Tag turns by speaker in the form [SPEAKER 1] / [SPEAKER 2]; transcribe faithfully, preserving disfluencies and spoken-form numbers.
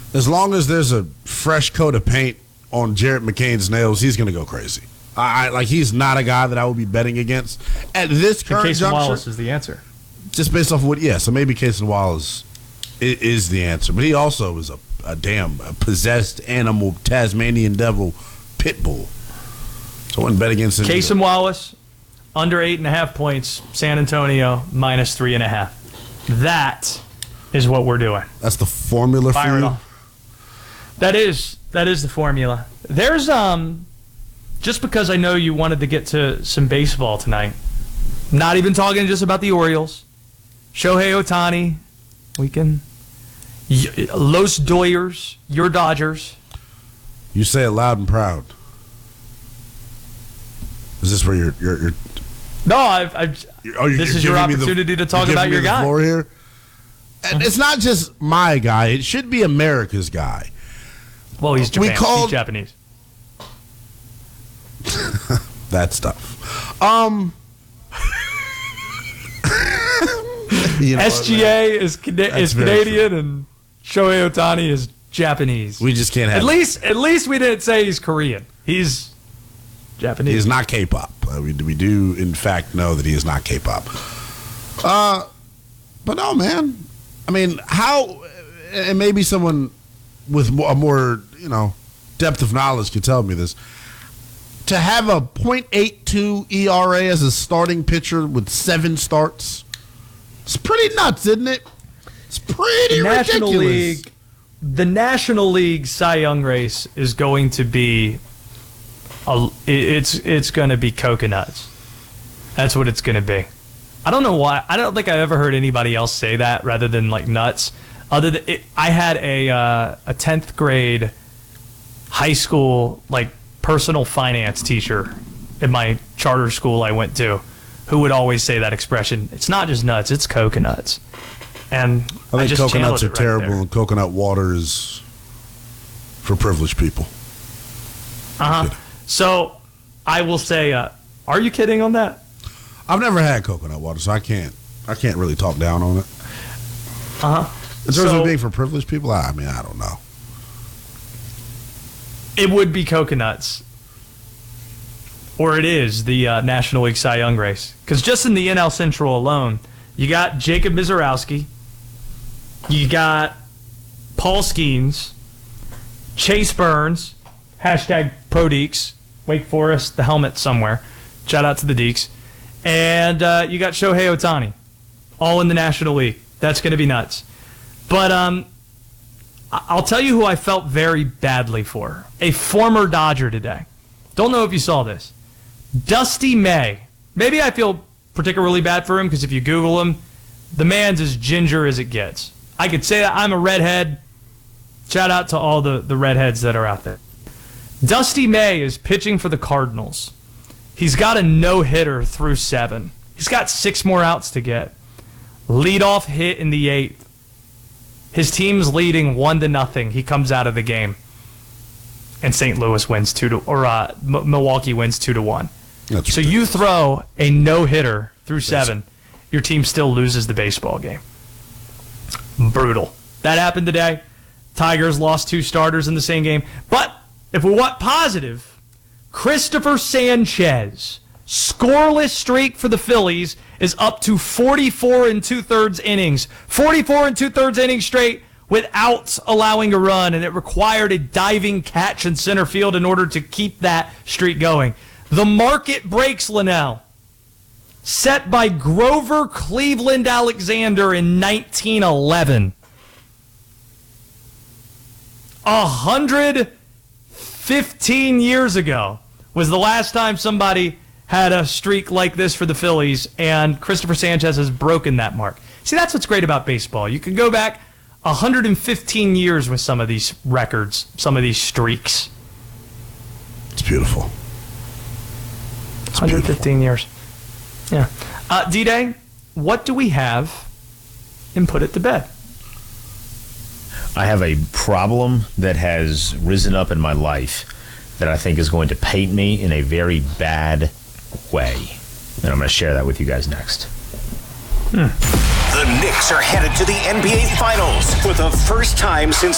[SPEAKER 1] As long as there's a fresh coat of paint on Jarrett McCain's nails, he's going to go crazy. I, I like he's not a guy that I would be betting against at this current
[SPEAKER 2] Casey
[SPEAKER 1] juncture.
[SPEAKER 2] Wallace is the answer.
[SPEAKER 1] Just based off of what, yeah. So maybe Casey Wallace is, is the answer, but he also is a, a damn a possessed animal, Tasmanian devil, pit bull. So I wouldn't bet against him.
[SPEAKER 2] Casey Wallace under eight and a half points. San Antonio minus three and a half. That is what we're doing.
[SPEAKER 1] That's the formula
[SPEAKER 2] Fire
[SPEAKER 1] for
[SPEAKER 2] it
[SPEAKER 1] you.
[SPEAKER 2] off. That is that is the formula. There's um. Just because I know you wanted to get to some baseball tonight, not even talking just about the Orioles, Shohei Ohtani, we can, Los Doyers, your Dodgers.
[SPEAKER 1] You say it loud and proud. Is this where you're? you're, you're
[SPEAKER 2] no, I've. I've
[SPEAKER 1] oh, you're,
[SPEAKER 2] this
[SPEAKER 1] you're
[SPEAKER 2] is your opportunity
[SPEAKER 1] the,
[SPEAKER 2] to talk about your
[SPEAKER 1] the
[SPEAKER 2] guy.
[SPEAKER 1] Floor here. And it's not just my guy; it should be America's guy.
[SPEAKER 2] Well, he's Japan.
[SPEAKER 1] We called,
[SPEAKER 2] he's Japanese.
[SPEAKER 1] That stuff. Um, you know
[SPEAKER 2] S G A what, is, Cana- is Canadian true. And Shohei Ohtani is Japanese.
[SPEAKER 1] We just can't have
[SPEAKER 2] at least. At least we didn't say he's Korean. He's Japanese.
[SPEAKER 1] He is not K-pop. Uh, we, we do, in fact, know that he is not K-pop. Uh, but no, man. I mean, how? And maybe someone with a more, you know, depth of knowledge could tell me this. To have a point eight two E R A as a starting pitcher with seven starts, it's pretty nuts, isn't it? It's pretty
[SPEAKER 2] National
[SPEAKER 1] ridiculous.
[SPEAKER 2] League, the National League Cy Young race is going to be, a, it's it's going to be coconuts. That's what it's going to be. I don't know why. I don't think I've ever heard anybody else say that rather than like nuts. Other than it, I had a uh, a tenth grade high school like. personal finance teacher in my charter school I went to who would always say that expression. It's not just nuts, it's coconuts. And
[SPEAKER 1] I think
[SPEAKER 2] I just
[SPEAKER 1] coconuts are
[SPEAKER 2] right
[SPEAKER 1] terrible
[SPEAKER 2] there.
[SPEAKER 1] and coconut water is for privileged people.
[SPEAKER 2] Uh-huh. So I will say, uh, are you kidding on that?
[SPEAKER 1] I've never had coconut water, so I can't I can't really talk down on it.
[SPEAKER 2] Uh-huh.
[SPEAKER 1] In terms
[SPEAKER 2] so,
[SPEAKER 1] of being for privileged people, I mean, I don't know.
[SPEAKER 2] It would be coconuts. Or it is the uh, National League Cy Young race. Because just in the N L Central alone, you got Jacob Mizorowski, you got Paul Skeens, Chase Burns, hashtag ProDeeks, Wake Forest, the helmet somewhere. Shout out to the Deeks. And uh, you got Shohei Ohtani, all in the National League. That's going to be nuts. But um, I'll tell you who I felt very badly for. A former Dodger today. Don't know if you saw this. Dusty May. Maybe I feel particularly bad for him because if you Google him, the man's as ginger as it gets. I could say that I'm a redhead. Shout out to all the, the redheads that are out there. Dusty May is pitching for the Cardinals. He's got a no-hitter through seven. He's got six more outs to get. Leadoff hit in the eighth. His team's leading one to nothing. He comes out of the game, and Saint Louis wins two to, or uh, M- Milwaukee wins two to one.
[SPEAKER 1] That's
[SPEAKER 2] so
[SPEAKER 1] ridiculous.
[SPEAKER 2] you throw a no-hitter through seven, your team still loses the baseball game. Brutal. That happened today. Tigers lost two starters in the same game. But if we want positive, Christopher Sanchez, scoreless streak for the Phillies, is up to forty-four and two-thirds innings. forty-four and two-thirds innings straight without allowing a run, and it required a diving catch in center field in order to keep that streak going. The market breaks, Linnell, set by Grover Cleveland Alexander in nineteen eleven. one hundred fifteen years ago was the last time somebody had a streak like this for the Phillies, and Christopher Sanchez has broken that mark. See, that's what's great about baseball. You can go back one hundred fifteen years with some of these records, some of these streaks.
[SPEAKER 1] It's beautiful. It's
[SPEAKER 2] one hundred fifteen beautiful. Years. Yeah. Uh, D-Day, what do we have in Put It to Bed?
[SPEAKER 3] I have a problem that has risen up in my life that I think is going to paint me in a very bad way. And I'm going to share that with you guys next.
[SPEAKER 4] Hmm. The Knicks are headed to the N B A Finals for the first time since